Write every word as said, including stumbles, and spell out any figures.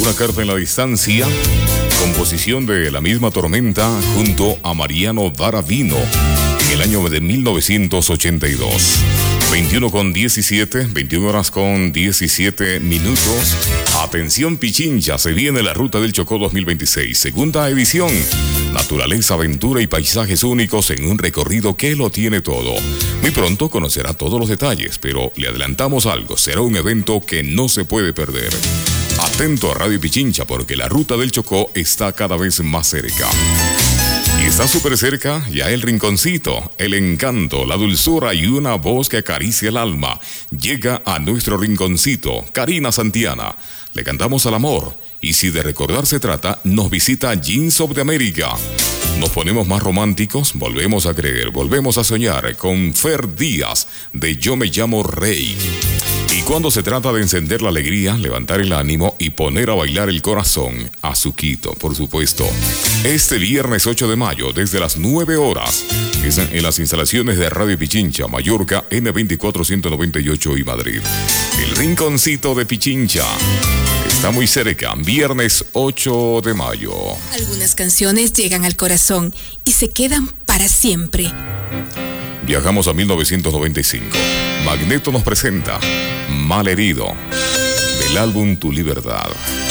Una carta en la distancia, composición de La Misma Tormenta junto a Mariano Daravino en el año de mil novecientos ochenta y dos. veintiuno con diecisiete, veintiuna horas con diecisiete minutos. Atención Pichincha, se viene la Ruta del Chocó dos mil veintiséis, segunda edición. Naturaleza, aventura y paisajes únicos en un recorrido que lo tiene todo. Muy pronto conocerá todos los detalles, pero le adelantamos algo, será un evento que no se puede perder. Atento a Radio Pichincha porque la Ruta del Chocó está cada vez más cerca. Y está súper cerca ya el rinconcito, el encanto, la dulzura y una voz que acaricia el alma. Llega a nuestro rinconcito, Karina Santiana. Le cantamos al amor y si de recordar se trata, nos visita Jeans of the America. Nos ponemos más románticos, volvemos a creer, volvemos a soñar con Fer Díaz de Yo Me Llamo Rey. Y cuando se trata de encender la alegría, levantar el ánimo y poner a bailar el corazón, Azuquito, por supuesto. Este viernes ocho de mayo, desde las nueve horas, es en las instalaciones de Radio Pichincha, Mallorca, N veinticuatro ciento noventa y ocho y Madrid. El rinconcito de Pichincha está muy cerca, viernes ocho de mayo. Algunas canciones llegan al corazón y se quedan para siempre. Viajamos a mil novecientos noventa y cinco. Magneto nos presenta Malherido, del álbum Tu Libertad.